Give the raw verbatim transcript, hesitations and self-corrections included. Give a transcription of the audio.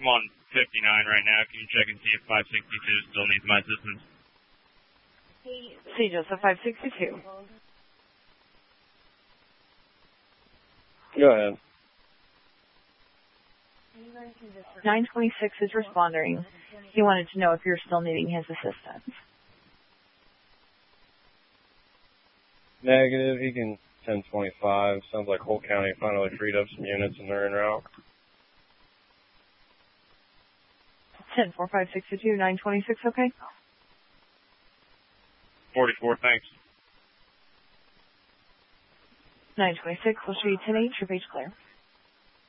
I'm on fifty-nine right now. Can you check and see if five sixty-two still needs my assistance? See Joseph five sixty-two. Go ahead. nine twenty-six is responding. He wanted to know if you're still needing his assistance. Negative. He can ten twenty-five. Sounds like Holt County finally freed up some units and they're en route. ten four five sixty-two, nine twenty-six, okay? forty-four, thanks. nine twenty-six, we'll show you ten eight, trip H clear.